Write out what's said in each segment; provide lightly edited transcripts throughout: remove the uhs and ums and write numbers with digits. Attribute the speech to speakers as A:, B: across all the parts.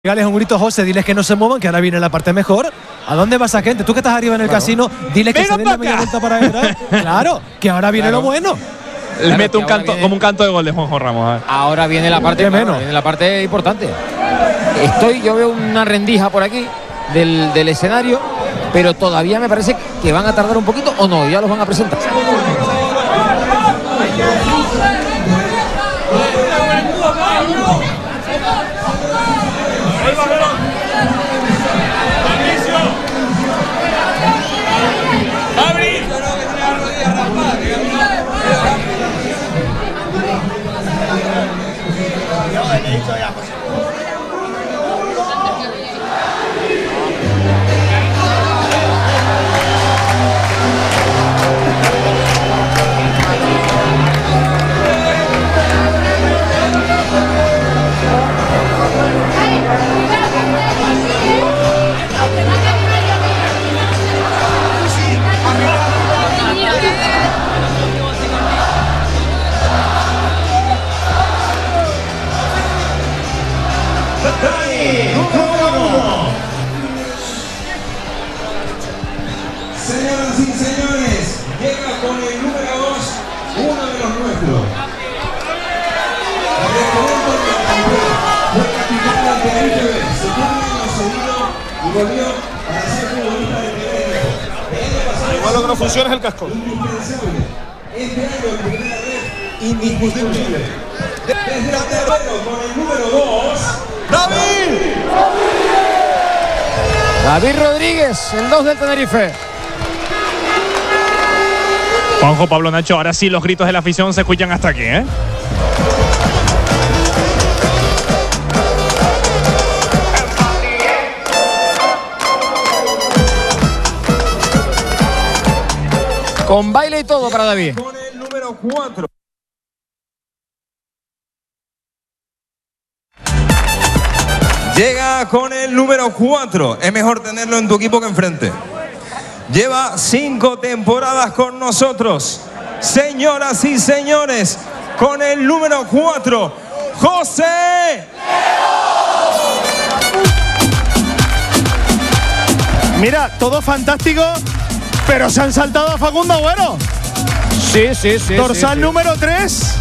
A: Dale un grito, José, diles que no se muevan, que ahora viene la parte mejor. ¿A dónde va esa gente? Tú que estás arriba en el casino, dile que se den la media vuelta para él. Claro, que ahora viene lo bueno.
B: Le mete un canto, como un canto de gol de Juanjo Ramos.
C: Ahora viene la parte viene la parte importante. Yo veo una rendija por aquí del escenario, pero todavía me parece que van a tardar un poquito, o no, ya los van a presentar.
D: Señoras y señores, llega con el número 2, uno de los nuestros. Fue capitán del Tenerife, se tuvo un año cedido y volvió para ser futbolista del Tenerife.
B: Igual lo que no funciona es el casco.
D: Indispensable. Este año en primera red, indiscutible. Desde el terreno con el número 2,
C: David Rodríguez, el 2 del Tenerife.
B: Juanjo, Pablo, Nacho, ahora sí los gritos de la afición se escuchan hasta aquí, ¿eh?
C: Con baile y todo para David.
D: con el número 4. Llega con el número 4. Es mejor tenerlo en tu equipo que enfrente. Lleva 5 temporadas con nosotros. Señoras y señores, con el número 4, José.
A: Mira, todo fantástico, pero se han saltado a Facundo Agüero.
C: Sí.
A: Dorsal número 3.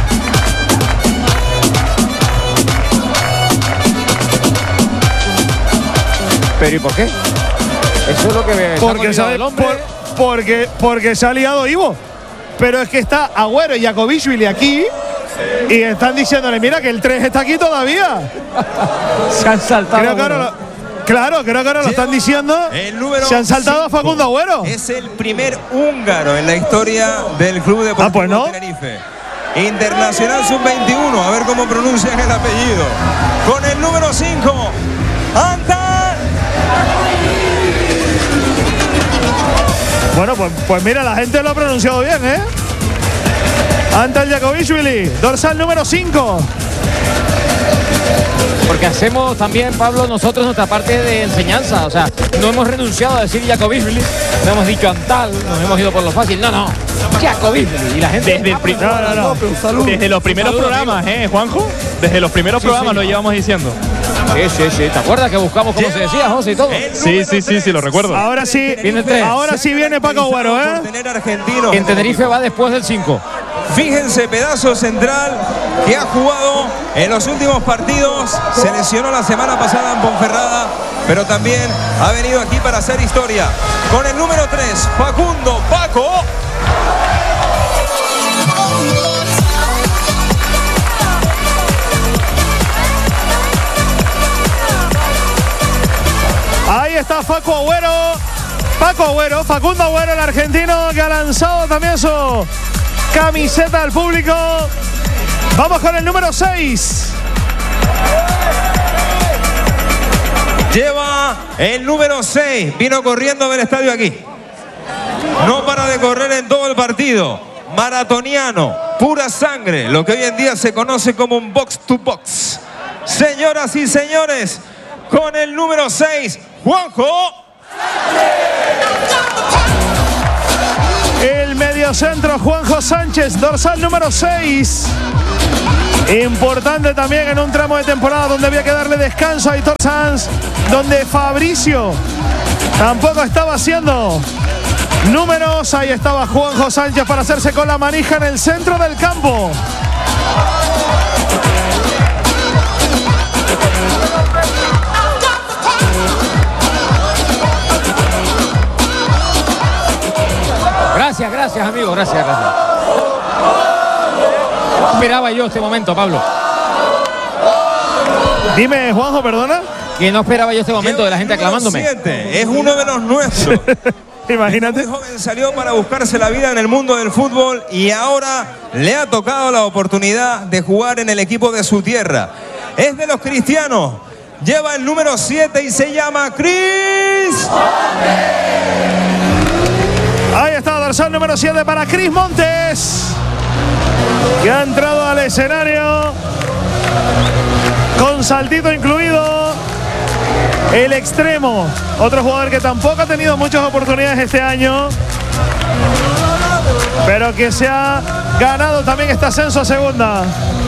C: ¿Pero y por qué? Eso es lo que ve.
A: Porque se ha liado Ivo. Pero es que está Agüero y Jakobishvili aquí y están diciéndole, mira que el 3 está aquí todavía.
C: Se han saltado.
A: Creo que ahora lo están diciendo. Se han saltado a Facundo Agüero.
D: Es el primer húngaro en la historia del Club Deportivo Tenerife. Internacional Sub-21. A ver cómo pronuncian el apellido. Con el número 5, Antal.
A: Bueno, pues mira, la gente lo ha pronunciado bien, ¿eh? Antal Jakobishvili, dorsal número 5.
C: Porque hacemos también, Pablo, nosotros nuestra parte de enseñanza. O sea, no hemos renunciado a decir Jakobishvili, no hemos dicho Antal, nos hemos ido por lo fácil. No, Jakobishvili. Y la gente
B: Desde los primeros programas, Juanjo. Desde los primeros programas lo llevamos diciendo.
C: Sí. ¿Te acuerdas que buscamos cómo se decía, José, y todo?
B: Sí, lo recuerdo.
A: Ahora sí viene Paco Agüero, ¿eh?
C: En Tenerife va después del 5.
D: Fíjense, pedazo central que ha jugado en los últimos partidos. Se lesionó la semana pasada en Ponferrada, pero también ha venido aquí para hacer historia. Con el número 3, Facundo Paco.
A: Ahí está Facundo Agüero, Facundo Agüero, el argentino que ha lanzado también su camiseta al público. Vamos con el número 6.
D: Lleva el número 6. Vino corriendo del estadio aquí. No para de correr en todo el partido. Maratoniano, pura sangre. Lo que hoy en día se conoce como un box to box. Señoras y señores, con el número 6, Juanjo.
A: El mediocentro Juanjo Sánchez, dorsal número 6. Importante también en un tramo de temporada donde había que darle descanso a Aitor Sanz, donde Fabricio tampoco estaba haciendo números. Ahí estaba Juanjo Sánchez para hacerse con la manija en el centro del campo.
C: Gracias, amigo, gracias. No esperaba yo este momento, Pablo.
A: Dime, Juanjo, perdona.
C: Que no esperaba yo este momento de la gente aclamándome.
D: 7, es uno de los nuestros.
A: Imagínate.
D: Muy joven salió para buscarse la vida en el mundo del fútbol y ahora le ha tocado la oportunidad de jugar en el equipo de su tierra. Es de los cristianos. Lleva el número 7 y se llama Cris.
A: Ahí está, dorsal número 7 para Cris Montes, que ha entrado al escenario con saltito incluido. El extremo, otro jugador que tampoco ha tenido muchas oportunidades este año, pero que se ha ganado también este ascenso a segunda.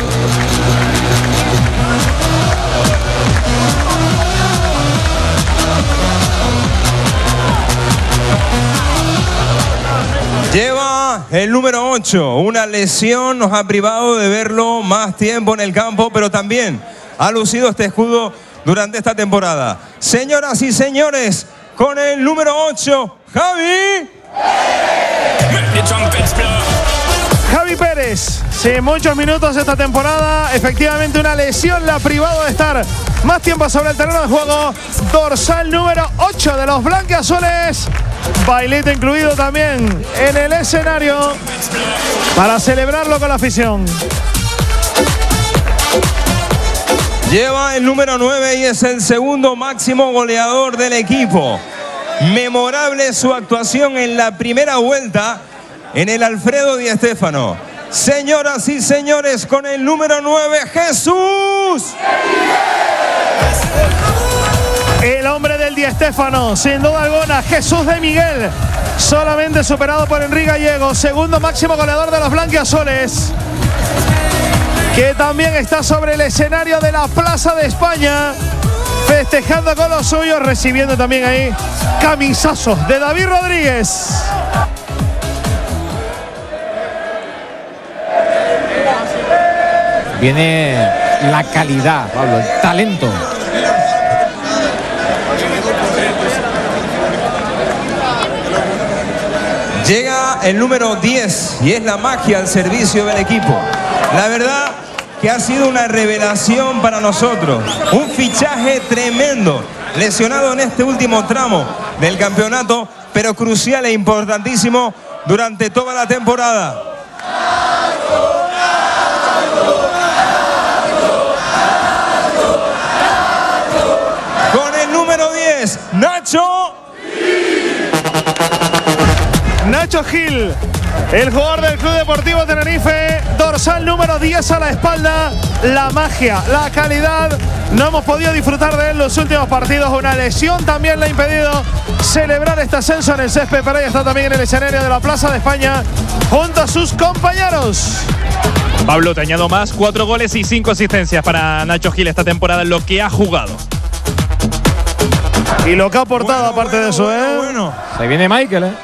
D: Lleva el número 8. Una lesión nos ha privado de verlo más tiempo en el campo, pero también ha lucido este escudo durante esta temporada. Señoras y señores, con el número 8,
A: Javi Pérez. Sí, muchos minutos esta temporada. Efectivamente, una lesión le ha privado de estar más tiempo sobre el terreno de juego. Dorsal número 8 de los blanquiazules. Bailito incluido también en el escenario para celebrarlo con la afición.
D: Lleva el número 9 y es el segundo máximo goleador del equipo. Memorable su actuación en la primera vuelta en el Alfredo Di Stéfano. Señoras y señores, con el número 9, Jesús.
A: El hombre del Di Stéfano, sin duda alguna, Jesús de Miguel, solamente superado por Enrique Gallego, segundo máximo goleador de los blanquiazules, que también está sobre el escenario de la Plaza de España, festejando con los suyos, recibiendo también ahí camisazos de David Rodríguez.
C: Viene la calidad, Pablo, el talento.
D: Llega el número 10 y es la magia al servicio del equipo. La verdad que ha sido una revelación para nosotros. Un fichaje tremendo. Lesionado en este último tramo del campeonato, pero crucial e importantísimo durante toda la temporada. Con el número 10, Nacho
A: Gil, el jugador del Club Deportivo Tenerife, dorsal número 10 a la espalda. La magia, la calidad, no hemos podido disfrutar de él en los últimos partidos. Una lesión también le ha impedido celebrar este ascenso en el césped, pero ahí está también en el escenario de la Plaza de España junto a sus compañeros.
B: Pablo, te añado más, 4 goles y 5 asistencias para Nacho Gil esta temporada en lo que ha jugado.
A: Y lo que ha aportado aparte de eso,
C: Bueno. Se viene Michael,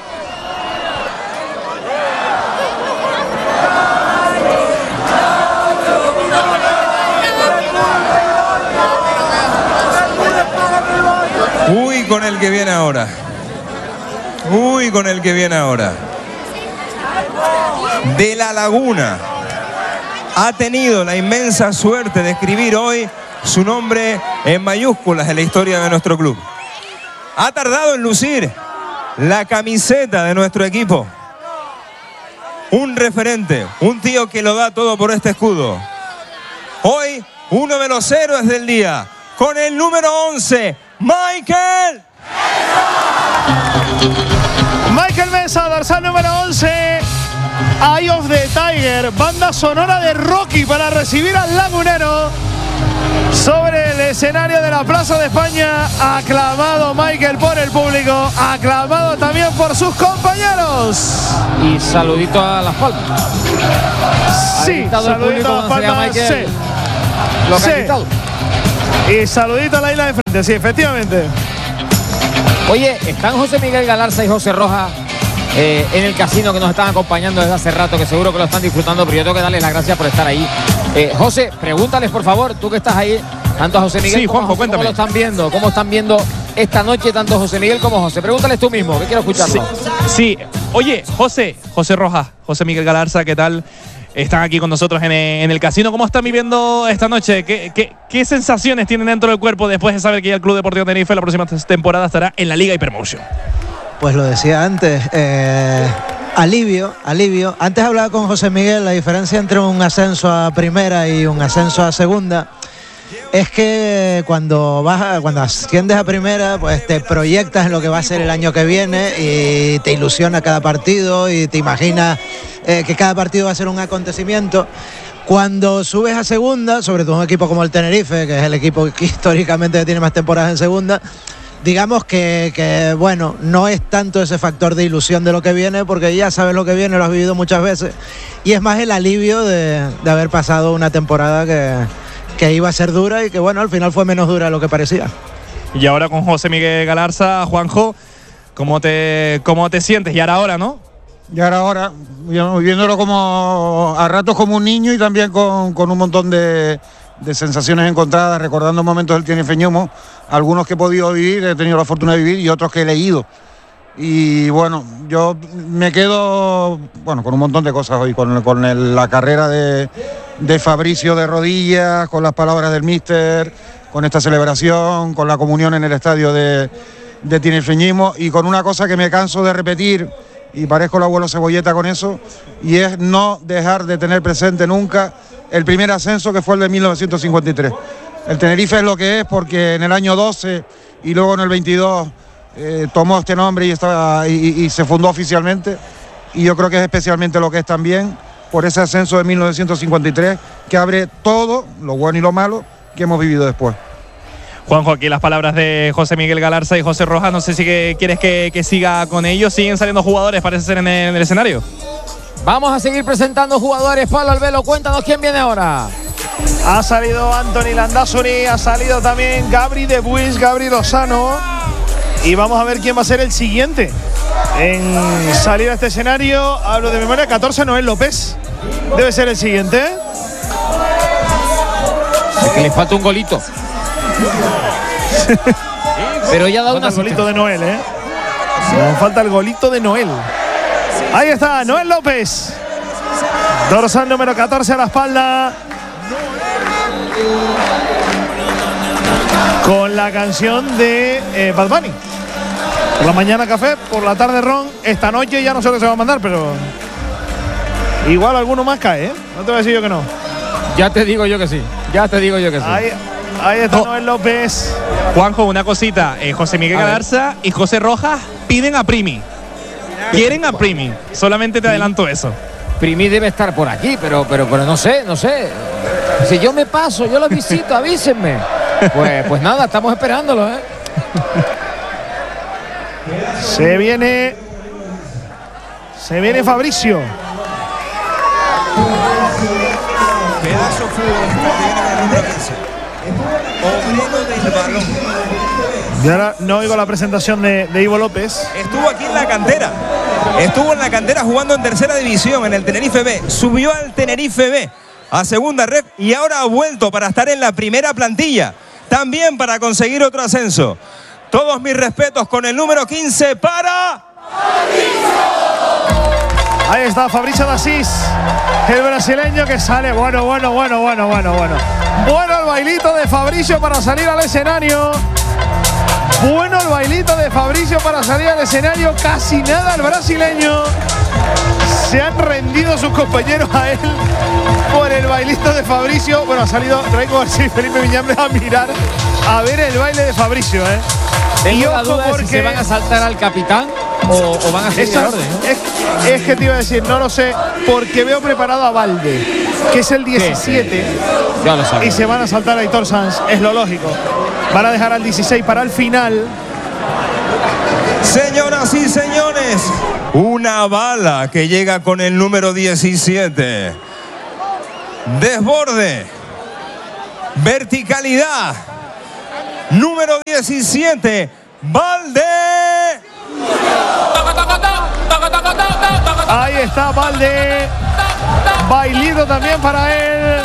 D: Uy, con el que viene ahora. Uy, con el que viene ahora. De La Laguna. Ha tenido la inmensa suerte de escribir hoy su nombre en mayúsculas en la historia de nuestro club. Ha tardado en lucir la camiseta de nuestro equipo. Un referente, un tío que lo da todo por este escudo. Hoy, uno de los héroes del día, con el número 11, Michael
A: Mesa, dorsal número 11. Eye of the Tiger, banda sonora de Rocky para recibir al lagunero. sobre el escenario de la Plaza de España. Aclamado Michael por el público, aclamado también por sus compañeros.
C: Y saludito a Las Palmas.
A: Sí, saludito a Las Palmas. Sí.
C: Lo que ha quitado.
A: Y saludito a la isla de frente, sí, efectivamente.
C: Oye, están José Miguel Galarza y José Rojas en el casino, que nos están acompañando desde hace rato, que seguro que lo están disfrutando, pero yo tengo que darles las gracias por estar ahí. José, pregúntales por favor, tú que estás ahí, tanto a José Miguel como
B: Juanjo,
C: José, ¿cómo lo están viendo? ¿Cómo están viendo esta noche tanto José Miguel como José? Pregúntales tú mismo, que quiero escucharlo.
B: Sí. Oye, José Rojas, José Miguel Galarza, ¿qué tal? Están aquí con nosotros en el casino. ¿Cómo están viviendo esta noche? ¿Qué sensaciones tienen dentro del cuerpo después de saber que ya el Club Deportivo Tenerife la próxima temporada estará en la Liga Hypermotion?
E: Pues lo decía antes, alivio. Antes hablaba con José Miguel, la diferencia entre un ascenso a primera y un ascenso a segunda es que cuando asciendes a primera, pues te proyectas en lo que va a ser el año que viene y te ilusiona cada partido y te imaginas que cada partido va a ser un acontecimiento. Cuando subes a segunda, sobre todo un equipo como el Tenerife, que es el equipo que históricamente tiene más temporadas en segunda, digamos que bueno, no es tanto ese factor de ilusión de lo que viene, porque ya sabes lo que viene, lo has vivido muchas veces, y es más el alivio de haber pasado una temporada que iba a ser dura y que bueno, al final fue menos dura de lo que parecía.
B: Y ahora con José Miguel Galarza, Juanjo, ¿cómo te sientes? Y ahora, ¿no?
F: Y ahora, viéndolo como a ratos como un niño y también con un montón de sensaciones encontradas, recordando momentos del Tenerife-Ñumo, algunos que he podido vivir, he tenido la fortuna de vivir, y otros que he leído. Y bueno, yo me quedo con un montón de cosas hoy, con la carrera de Fabricio de rodillas, con las palabras del míster, con esta celebración, con la comunión en el estadio de Tenerife-Ñumo, y con una cosa que me canso de repetir, y parezco el abuelo Cebolleta con eso, y es no dejar de tener presente nunca el primer ascenso, que fue el de 1953. El Tenerife es lo que es porque en el año 12 y luego en el 22 tomó este nombre y se fundó oficialmente, y yo creo que es especialmente lo que es también por ese ascenso de 1953 que abre todo, lo bueno y lo malo, que hemos vivido después.
B: Juanjo, aquí las palabras de José Miguel Galarza y José Rojas, no sé si quieres que siga con ellos. Siguen saliendo jugadores, parece ser, en el escenario.
C: Vamos a seguir presentando jugadores. Pablo Albelo, cuéntanos quién viene ahora.
A: Ha salido Anthony Landázuri, ha salido también Gabri de Buis, Gabri Lozano. Y vamos a ver quién va a ser el siguiente en salir a este escenario. Hablo de memoria, 14, Noel López. Debe ser el siguiente.
C: Es que le falta un golito. Pero ya ha dado una
A: golito de Noel, Nos falta el golito de Noel. Ahí está, Noel López. Dorsal número 14 a la espalda. Con la canción de Bad Bunny. Por la mañana café, por la tarde ron. Esta noche ya no sé lo que se va a mandar, pero igual alguno más cae, No te voy a decir yo que no.
C: Ya te digo yo que sí.
A: Ahí está Noel López.
B: Juanjo, una cosita. José Miguel Galarza y José Rojas piden a Primi. Quieren a Primi. Solamente te adelanto eso.
C: Primi debe estar por aquí, pero no sé. Si yo me paso, yo lo visito, avísenme. Pues nada, estamos esperándolo,
A: Se viene Fabricio.
D: Pedazo fútbol que viene con el número 15. Obrero del balón.
A: Y ahora no oigo la presentación de Ivo López.
D: Estuvo aquí en la cantera. Estuvo en la cantera jugando en tercera división en el Tenerife B. Subió al Tenerife B a segunda red y ahora ha vuelto para estar en la primera plantilla. También para conseguir otro ascenso. Todos mis respetos con el número 15 para
A: Ahí está Fabricio de Asís, el brasileño que sale. Bueno. Bueno el bailito de Fabricio para salir al escenario. Bueno el bailito de Fabricio para salir al escenario. Casi nada el brasileño. Se han rendido sus compañeros a él por el bailito de Fabricio. Bueno, ha salido Raico García y Felipe Viñambre a mirar, a ver el baile de Fabricio,
C: Tengo la duda de si se van a saltar al capitán o van a seguir el orden, ¿no?
A: Es que te iba a decir, no lo sé, porque veo preparado a Valde, que es el 17,
C: Ya lo sabes.
A: y se van a saltar a Aitor Sanz, es lo lógico. Van a dejar al 16 para el final.
D: Señoras y señores, una bala que llega con el número 17. Desborde. Verticalidad. Número 17. Valde.
A: Ahí está Valde. Bailito también para él.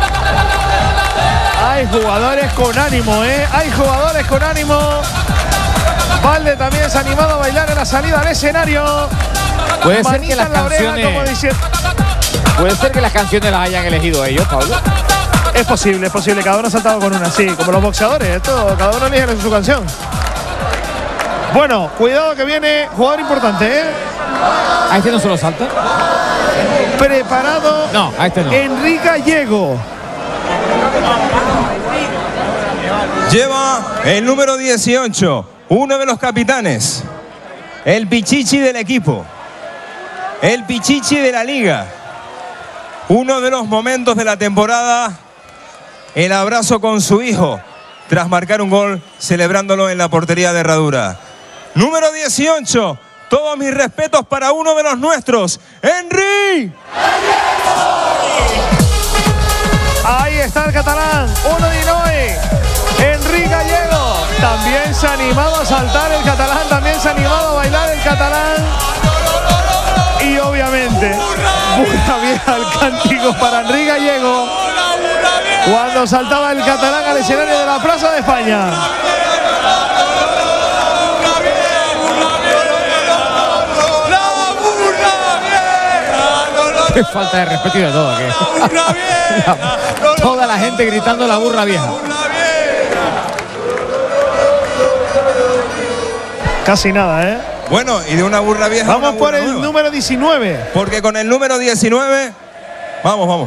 A: Hay jugadores con ánimo, ¿eh? Hay jugadores con ánimo. Valde también se ha animado a bailar en la salida al escenario.
C: Puede ser
A: Manita
C: que las
A: en la oreja,
C: canciones.
A: como diciendo-
C: Puede ser que las canciones las hayan elegido ellos, Pablo.
A: Es posible, cada uno ha saltado con una, sí, como los boxeadores, esto, cada uno elige su canción. Bueno, cuidado que viene jugador importante, ¿eh?
C: ¿A este no se lo salta?
A: Preparado.
C: No, a este no.
A: Enrique Gallego.
D: Lleva el número 18. Uno de los capitanes. El pichichi del equipo. El pichichi de la liga. Uno de los momentos de la temporada. El abrazo con su hijo. Tras marcar un gol, celebrándolo en la portería de Herradura. Número 18. Todos mis respetos para uno de los nuestros. ¡Henry!
A: Ahí está el catalán. Uno de Noé. Enrique Gallego. También se ha animado a saltar el catalán. También se ha animado a bailar el catalán. Y obviamente, burra vieja el cántico para Enrique Gallego. Cuando saltaba el catalán al escenario de la Plaza de España.
C: Qué falta de respeto y de todo aquí. Toda la gente gritando la burra vieja.
A: Casi nada, ¿eh?
D: Bueno, y de una burra vieja.
A: Vamos
D: una
A: por
D: burra
A: el
D: nueva.
A: número 19.
D: Porque con el número 19. Vamos.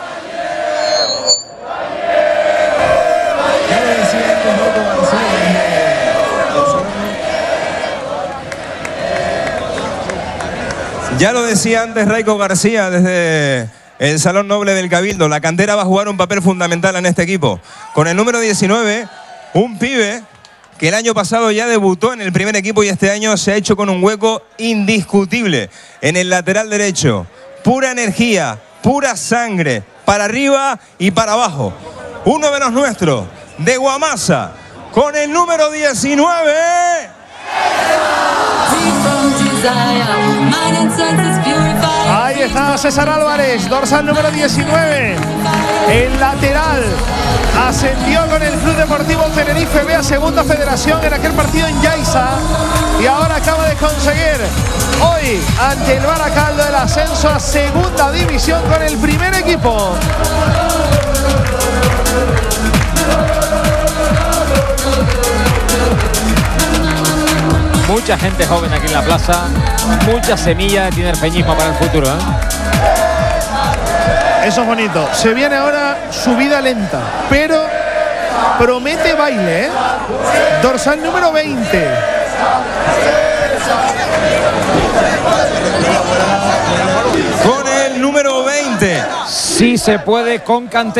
D: Ya lo decía antes Raico García desde el Salón Noble del Cabildo. La cantera va a jugar un papel fundamental en este equipo. Con el número 19, un pibe que el año pasado ya debutó en el primer equipo y este año se ha hecho con un hueco indiscutible en el lateral derecho. Pura energía, pura sangre, para arriba y para abajo. Uno de los nuestros, de Guamasa, con el número 19.
A: Ahí está César Álvarez, dorsal número 19. El lateral ascendió con el Club Deportivo Tenerife B a Segunda Federación en aquel partido en Yaiza. Y ahora acaba de conseguir hoy ante el Baracaldo el ascenso a Segunda División con el primer equipo.
C: Mucha gente joven aquí en la plaza. Mucha semilla de tinerfeñismo para el futuro, ¿eh?
A: Eso es bonito. Se viene ahora subida lenta, pero promete baile, ¿eh? Dorsal número 20.
D: Con el número 20.
C: Sí se puede con cantera.